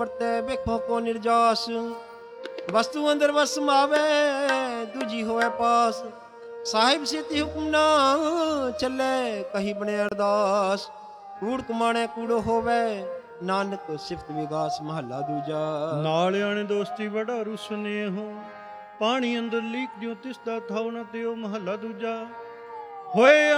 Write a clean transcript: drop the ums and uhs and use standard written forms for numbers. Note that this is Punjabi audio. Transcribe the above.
ਵਰਤੈ ਵੇਖੋ ਕੋ ਨਿਰਜਾਸ। ਵਸਤੂ ਅੰਦਰ ਵਸ ਮਾਵੇ ਦੂਜੀ ਹੋਵੇ ਪਾਸ। ਸਾਹਿਬ ਸਿੱਧੀ ਹੁਕਮ ਨਾ ਚੱਲੇ ਕਹੀ ਬਣੇ ਅਰਦਾਸ। ਕੂੜ ਕਮਾਣੇ ਕੂੜੋ ਹੋਵੇ ਨਾਨਕ ਸਿਫਤ ਵਿਗਾਸ। ਮਹੱਲਾ ਦੂਜਾ। ਨਾਲ ਆਣੇ ਦੋਸਤੀ ਬੜਾ ਰੁਸਨੇਹੋ, ਪਾਣੀ ਅੰਦਰ ਲੀਕ ਦਿਓ ਤਿਸ ਦਾ ਥਾਉ ਨਾ ਦਿਓ। ਮਹੱਲਾ ਦੂਜਾ। ਹੋਏ